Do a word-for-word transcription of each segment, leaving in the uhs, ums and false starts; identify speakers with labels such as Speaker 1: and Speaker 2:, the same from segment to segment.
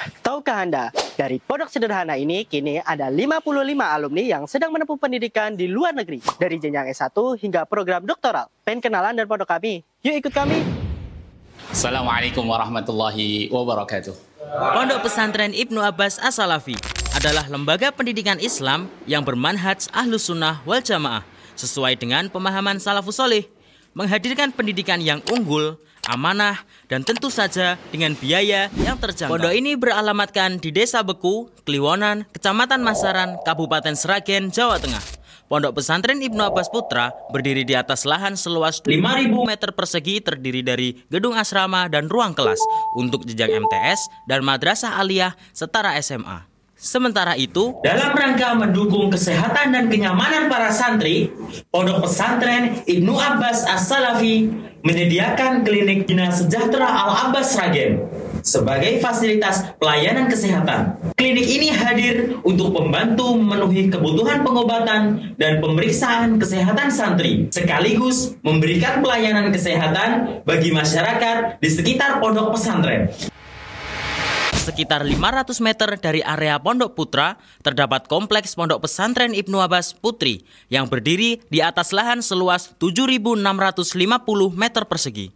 Speaker 1: Tahukah Anda, dari pondok sederhana ini kini ada lima puluh lima alumni yang sedang menempuh pendidikan di luar negeri. Dari jenjang S satu hingga program doktoral. Pengen kenalan dan pondok kami? Yuk ikut kami.
Speaker 2: Assalamualaikum warahmatullahi wabarakatuh.
Speaker 3: Pondok Pesantren Ibnu Abbas As-Salafi adalah lembaga pendidikan Islam yang bermanhaj Ahlus Sunnah wal Jamaah sesuai dengan pemahaman Salafus Sholeh, menghadirkan pendidikan yang unggul, amanah, dan tentu saja dengan biaya yang terjangkau. Pondok ini beralamatkan di Desa Beku, Kliwonan, Kecamatan Masaran, Kabupaten Sragen, Jawa Tengah. Pondok Pesantren Ibnu Abbas Putra berdiri di atas lahan seluas lima ribu meter persegi, terdiri dari gedung asrama dan ruang kelas untuk jenjang M T S dan madrasah aliyah setara S M A. Sementara itu, dalam rangka mendukung kesehatan dan kenyamanan para santri, Pondok Pesantren Ibnu Abbas As-Salafi menyediakan klinik Bina Sejahtera Al-Abbas Sragen sebagai fasilitas pelayanan kesehatan. Klinik ini hadir untuk membantu memenuhi kebutuhan pengobatan dan pemeriksaan kesehatan santri, sekaligus memberikan pelayanan kesehatan bagi masyarakat di sekitar pondok pesantren. Sekitar lima ratus meter dari area Pondok Putra, terdapat kompleks Pondok Pesantren Ibnu Abbas Putri yang berdiri di atas lahan seluas tujuh ribu enam ratus lima puluh meter persegi.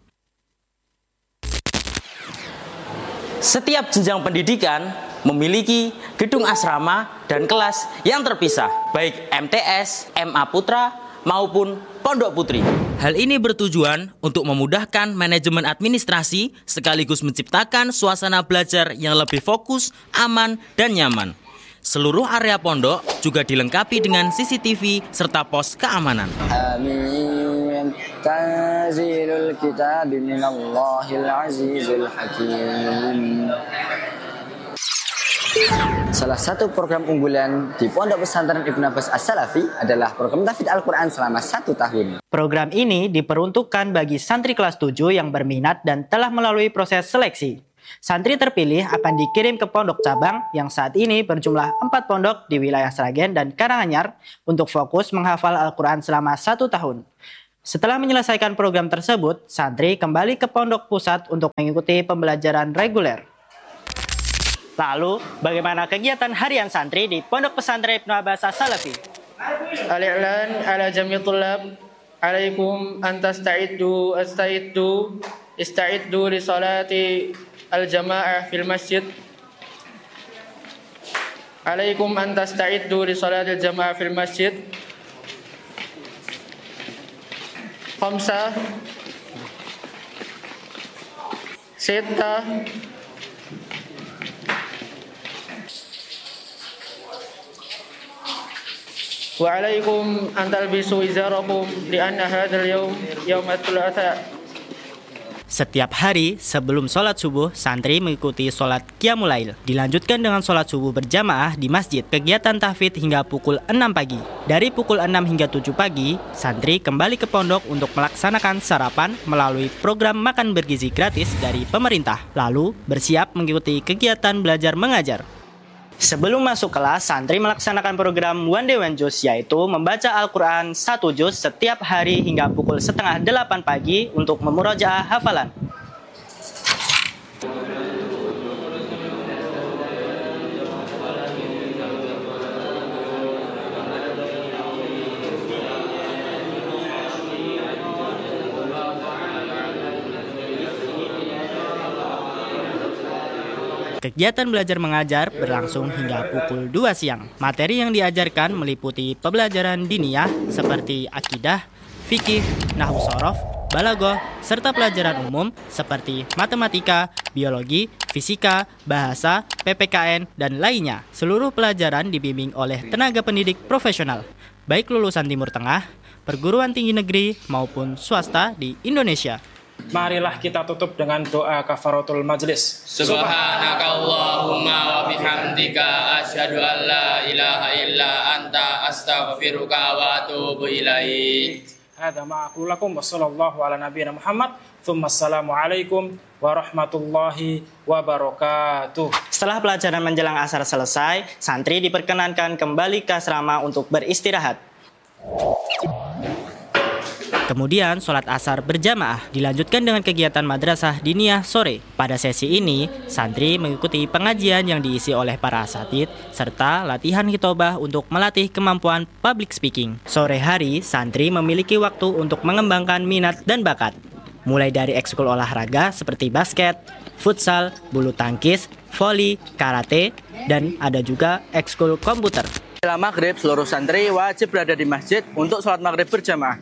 Speaker 3: Setiap jenjang pendidikan memiliki gedung asrama dan kelas yang terpisah, baik M T S, M A Putra, maupun Pondok Putri. Hal ini bertujuan untuk memudahkan manajemen administrasi sekaligus menciptakan suasana belajar yang lebih fokus, aman, dan nyaman. Seluruh area pondok juga dilengkapi dengan C C T V serta pos keamanan.
Speaker 4: Amin. Tanzilul kitab minallahil azizul hakim. Salah satu program unggulan di Pondok Pesantren Ibnu Abbas As-Salafi adalah program tahfidz Al-Quran selama satu tahun.
Speaker 1: Program ini diperuntukkan bagi santri kelas tujuh yang berminat dan telah melalui proses seleksi. Santri terpilih akan dikirim ke pondok cabang yang saat ini berjumlah empat pondok di wilayah Sragen dan Karanganyar untuk fokus menghafal Al-Quran selama satu tahun. Setelah menyelesaikan program tersebut, santri kembali ke pondok pusat untuk mengikuti pembelajaran reguler. Lalu, bagaimana kegiatan harian santri di Pondok Pesantren Ibnu Abbas As-Salafi?
Speaker 5: Al-i'lan ala jami' tullab, alaikum an tasta'iddu asta'iddu ista'iddu li salati al-jama'ah fil masjid. Alaikum an tasta'iddu li salati al-jama'ah fil masjid. Khamsa Sita Wa'alaikum an talbisu izarakum li'anna hadzal yawm yaumatul atha.
Speaker 1: Setiap hari sebelum sholat subuh, santri mengikuti sholat Qiyamul Lail. Dilanjutkan dengan sholat subuh berjamaah di masjid. Kegiatan tahfidz hingga pukul enam pagi. Dari pukul enam hingga tujuh pagi, santri kembali ke pondok untuk melaksanakan sarapan melalui program makan bergizi gratis dari pemerintah. Lalu bersiap mengikuti kegiatan belajar mengajar. Sebelum masuk kelas, santri melaksanakan program One Day One Juz, yaitu membaca Al-Quran satu juz setiap hari hingga pukul setengah delapan pagi untuk memurojaah hafalan. Kegiatan belajar mengajar berlangsung hingga pukul dua siang. Materi yang diajarkan meliputi pembelajaran diniyah seperti akidah, fikih, nahwu shorof, balaghah, serta pelajaran umum seperti matematika, biologi, fisika, bahasa, P P K N, dan lainnya. Seluruh pelajaran dibimbing oleh tenaga pendidik profesional, baik lulusan Timur Tengah, perguruan tinggi negeri, maupun swasta di Indonesia.
Speaker 6: Marilah kita tutup dengan doa kafaratul majlis.
Speaker 2: Subhanakallahumma wa bihamdika asyhadu an la ilaha illa anta astaghfiruka wa atubu ilaik.
Speaker 6: Hadza ma aqulu lakum wa sallallahu ala nabiyyina Muhammad. Tsumma assalamu alaikum warahmatullahi wabarakatuh.
Speaker 1: Setelah pelajaran menjelang asar selesai, santri diperkenankan kembali ke asrama untuk beristirahat. Kemudian sholat asar berjamaah dilanjutkan dengan kegiatan madrasah diniyah sore. Pada sesi ini, santri mengikuti pengajian yang diisi oleh para asatidz serta latihan khitobah untuk melatih kemampuan public speaking. Sore hari, santri memiliki waktu untuk mengembangkan minat dan bakat. Mulai dari ekskul olahraga seperti basket, futsal, bulu tangkis, voli, karate, dan ada juga ekskul komputer.
Speaker 7: Setelah maghrib, seluruh santri wajib berada di masjid untuk sholat maghrib berjamaah.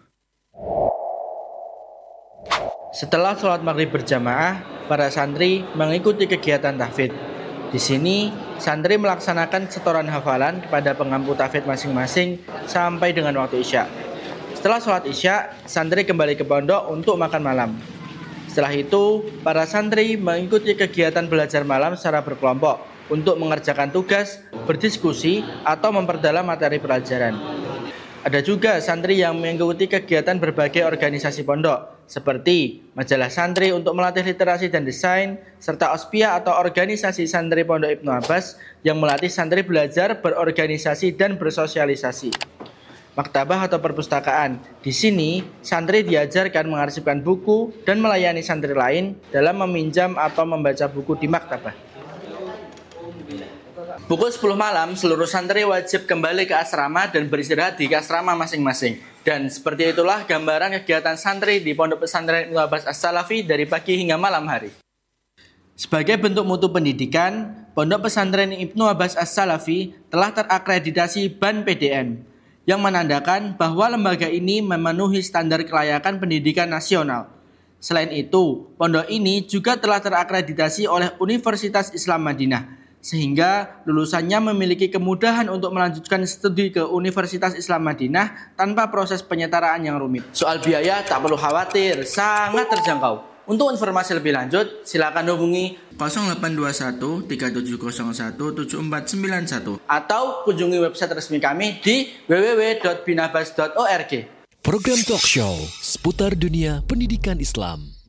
Speaker 7: Setelah sholat maghrib berjamaah, para santri mengikuti kegiatan tahfidz. Di sini, santri melaksanakan setoran hafalan kepada pengampu tahfidz masing-masing sampai dengan waktu isya. Setelah sholat isya, santri kembali ke pondok untuk makan malam. Setelah itu, para santri mengikuti kegiatan belajar malam secara berkelompok untuk mengerjakan tugas, berdiskusi, atau memperdalam materi pelajaran. Ada juga santri yang mengikuti kegiatan berbagai organisasi pondok, seperti majalah santri untuk melatih literasi dan desain, serta Ospia atau organisasi santri Pondok Ibnu Abbas yang melatih santri belajar berorganisasi dan bersosialisasi. Maktabah atau perpustakaan. Di sini, santri diajarkan mengarsipkan buku dan melayani santri lain dalam meminjam atau membaca buku di maktabah. Pukul sepuluh malam, seluruh santri wajib kembali ke asrama dan beristirahat di asrama masing-masing. Dan seperti itulah gambaran kegiatan santri di Pondok Pesantren Ibnu Abbas As-Salafi dari pagi hingga malam hari. Sebagai bentuk mutu pendidikan, Pondok Pesantren Ibnu Abbas As-Salafi telah terakreditasi B A N P D N, yang menandakan bahwa lembaga ini memenuhi standar kelayakan pendidikan nasional. Selain itu, pondok ini juga telah terakreditasi oleh Universitas Islam Madinah, sehingga lulusannya memiliki kemudahan untuk melanjutkan studi ke Universitas Islam Madinah tanpa proses penyetaraan yang rumit. Soal biaya tak perlu khawatir, sangat terjangkau. Untuk informasi lebih lanjut, silakan hubungi nol delapan dua satu tiga tujuh nol satu tujuh empat sembilan satu atau kunjungi website resmi kami di w w w titik binabas titik org.
Speaker 8: Program talk show seputar dunia pendidikan Islam.